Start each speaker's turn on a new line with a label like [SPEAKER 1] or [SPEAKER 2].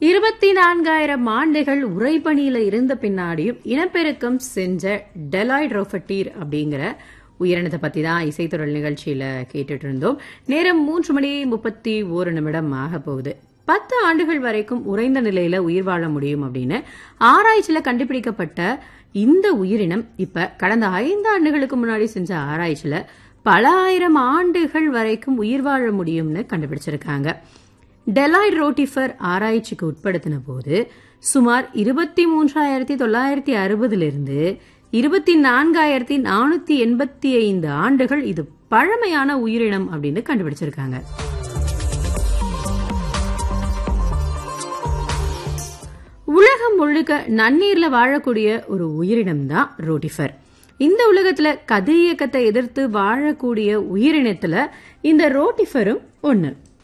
[SPEAKER 1] 24,000 ஆண்டுகள் உறைபனியில இருந்த பின்னாடியும் இனப்பெருக்கம் செஞ்ச டெலாய்ட்ரோபட்டீர் அப்படிங்கிற உயிரினத்தை பத்தி தான் இசைத்தொடர் நிகழ்ச்சியில கேட்டுட்டு இருந்தோம். நேரம் 3:31 ஆக போகுது. 10 ஆண்டுகள் வரைக்கும் உறைந்த நிலையில உயிர் வாழ முடியும் அப்படின்னு ஆராய்ச்சியில கண்டுபிடிக்கப்பட்ட இந்த உயிரினம் இப்ப கடந்த 5 ஆண்டுகளுக்கு முன்னாடி செஞ்ச ஆராய்ச்சியில பல ஆயிரம் ஆண்டுகள் வரைக்கும் உயிர் வாழ முடியும்னு கண்டுபிடிச்சிருக்காங்க. டெலாய்ட் ரோட்டிஃபர் ஆராய்ச்சிக்கு உட்படுத்தின போது சுமார் 23,960 24,485 ஆண்டுகள் இது பழமையான உயிரினம் அப்படின்னு கண்டுபிடிச்சிருக்காங்க. உலகம் முழுக்க நன்னீர்ல வாழக்கூடிய ஒரு உயிரினம் தான் ரோட்டிஃபர். இந்த உலகத்துல கதிரியக்கத்தை எதிர்த்து வாழக்கூடிய உயிரினத்துல இந்த ரோட்டிஃபரும் ஒண்ணு.